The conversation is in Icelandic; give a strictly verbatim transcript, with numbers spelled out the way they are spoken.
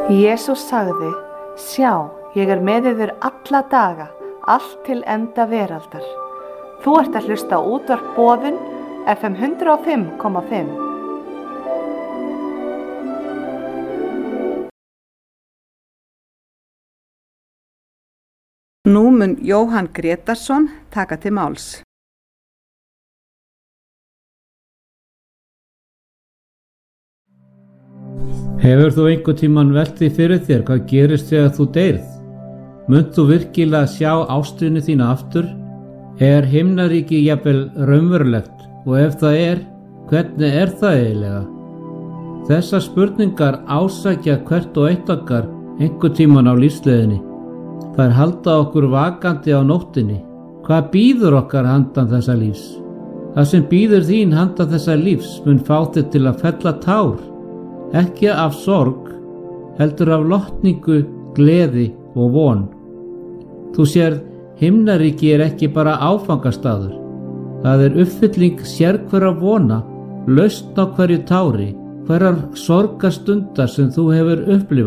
Jesús sagði: Sjá, ég er með yður alla daga, allt til enda veraldar. Þú ert að hlusta á útvarp Boðun, F M hundrað og fimm komma fimm. Nú mun Jóhann Grétarsson taka til máls. Hefur þú einhvern tímann velt því fyrir þér hvað gerist þegar þú deyrð? Munt þú virkilega sjá ástvini þína aftur? Er himnaríki jafnvel raunverulegt, og ef það er, hvernig er það eiginlega? Þessar spurningar ásækja hvert og eitt okkar einhvern tímann á lífsleiðinni. Þær halda okkur vakandi á nóttinni. Hvað bíður okkar handan þessa lífs? Það sem bíður þín handan þessa lífs mun fá þig til að fella tár. Ekki af sorg, heldur af lotningu, gleði og von. Þú sérð, himnaríki er ekki bara áfangastaður. Það er uppfylling sérhverra vona, lausn á hverju tári, hverjar sorgarstundar sem þú hefur upplifað.